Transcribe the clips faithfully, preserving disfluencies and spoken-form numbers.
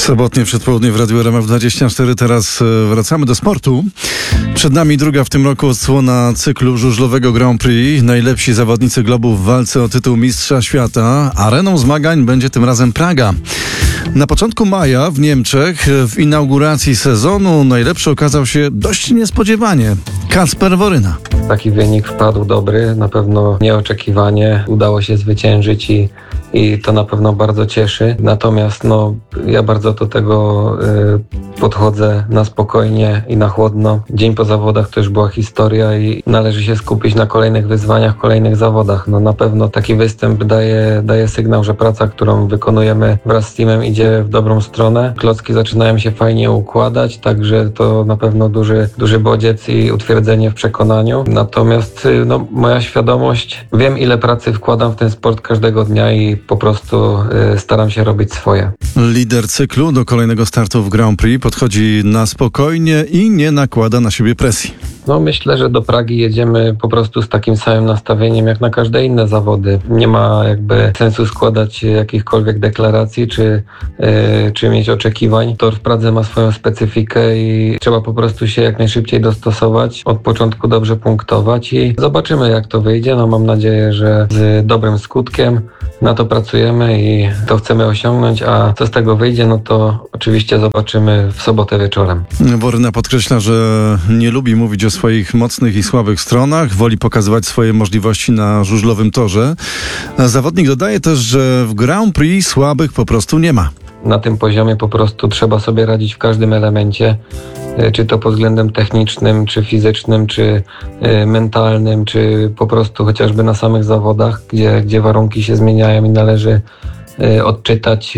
Sobotnie przedpołudnie w Radiu R M F dwadzieścia cztery. Teraz wracamy do sportu. Przed nami druga w tym roku odsłona cyklu żużlowego Grand Prix. Najlepsi zawodnicy globu w walce o tytuł mistrza świata. Areną zmagań będzie tym razem Praga. Na początku maja w Niemczech w inauguracji sezonu najlepszy okazał się dość niespodziewanie Kacper Woryna. Taki wynik wpadł dobry, na pewno nieoczekiwanie. Udało się zwyciężyć i, i to na pewno bardzo cieszy. Natomiast no, ja bardzo do tego y, podchodzę na spokojnie i na chłodno. Dzień po zawodach to już była historia i należy się skupić na kolejnych wyzwaniach, kolejnych zawodach. No, na pewno taki występ daje, daje sygnał, że praca, którą wykonujemy wraz z teamem, idzie w dobrą stronę. Klocki zaczynają się fajnie układać, także to na pewno duży, duży bodziec i utwierdzenie w przekonaniu. Natomiast no, moja świadomość, wiem ile pracy wkładam w ten sport każdego dnia i po prostu y, staram się robić swoje. Lider cyklu do kolejnego startu w Grand Prix podchodzi na spokojnie i nie nakłada na siebie presji. No myślę, że do Pragi jedziemy po prostu z takim samym nastawieniem jak na każde inne zawody. Nie ma jakby sensu składać jakichkolwiek deklaracji czy, yy, czy mieć oczekiwań. Tor w Pradze ma swoją specyfikę i trzeba po prostu się jak najszybciej dostosować, od początku dobrze punktować i zobaczymy jak to wyjdzie. No mam nadzieję, że z dobrym skutkiem. Na to pracujemy i to chcemy osiągnąć, a co z tego wyjdzie, no to oczywiście zobaczymy w sobotę wieczorem. Woryna podkreśla, że nie lubi mówić o swoich mocnych i słabych stronach, woli pokazywać swoje możliwości na żużlowym torze. Zawodnik dodaje też, że w Grand Prix słabych po prostu nie ma. Na tym poziomie po prostu trzeba sobie radzić w każdym elemencie, czy to pod względem technicznym, czy fizycznym, czy mentalnym, czy po prostu chociażby na samych zawodach, gdzie, gdzie warunki się zmieniają i należy odczytać,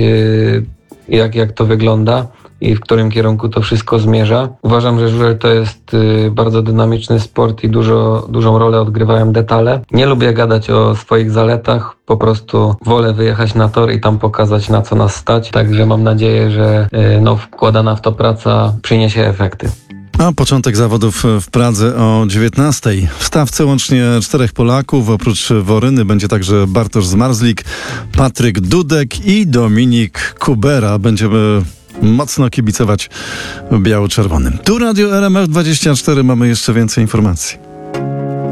jak, jak to wygląda i w którym kierunku to wszystko zmierza. Uważam, że żużel to jest bardzo dynamiczny sport i dużo, dużą rolę odgrywają detale. Nie lubię gadać o swoich zaletach, po prostu wolę wyjechać na tor i tam pokazać, na co nas stać. Także mam nadzieję, że no, wkładana w to praca przyniesie efekty. A początek zawodów w Pradze o dziewiętnastej. W stawce łącznie czterech Polaków. Oprócz Woryny będzie także Bartosz Zmarzlik, Patryk Dudek i Dominik Kubera. Będziemy mocno kibicować biało-czerwonym. Tu Radio R M F dwadzieścia cztery. Mamy jeszcze więcej informacji.